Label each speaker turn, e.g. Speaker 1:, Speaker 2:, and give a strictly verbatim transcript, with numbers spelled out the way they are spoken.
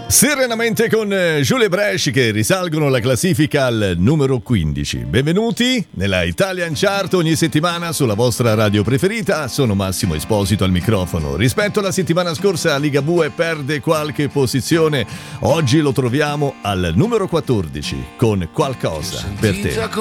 Speaker 1: Serenamente con Giulia Bresci che risalgono la classifica al numero quindici. Benvenuti nella Italian Chart ogni settimana sulla vostra radio preferita. Sono Massimo Esposito al microfono. Rispetto alla settimana scorsa Ligabue perde qualche posizione. Oggi lo troviamo al numero quattordici con Qualcosa per te.